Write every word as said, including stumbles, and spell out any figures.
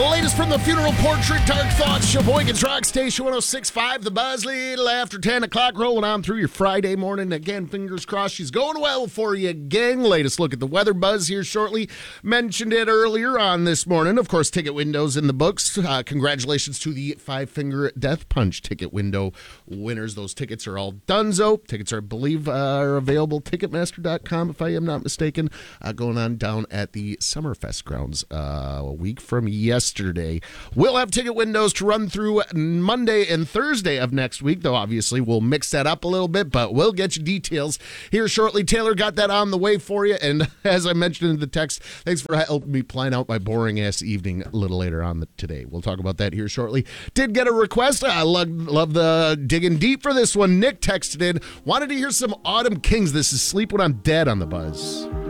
Latest from the Funeral Portrait Dark Thoughts, Sheboygan's Rock Station one oh six point five, The Buzz, little after ten o'clock, rolling on through your Friday morning. Again, fingers crossed she's going well for you, gang. Latest look at the weather, Buzz, here shortly. Mentioned it earlier on this morning. Of course, ticket windows in the books. Uh, congratulations to the Five Finger Death Punch ticket window winners. Those tickets are all donezo. Tickets are, I believe, uh, are available ticketmaster dot com, if I am not mistaken. Uh, going on down at the Summerfest grounds uh, a week from yesterday. We'll have ticket windows to run through Monday and Thursday of next week, though obviously we'll mix that up a little bit, but we'll get you details here shortly. Taylor got that on the way for you, and as I mentioned in the text, thanks for helping me plan out my boring-ass evening a little later on today. We'll talk about that here shortly. Did get a request. I love, love the digging deep for this one. Nick texted in, wanted to hear some Autumn Kings. This is Sleep When I'm Dead on the Buzz.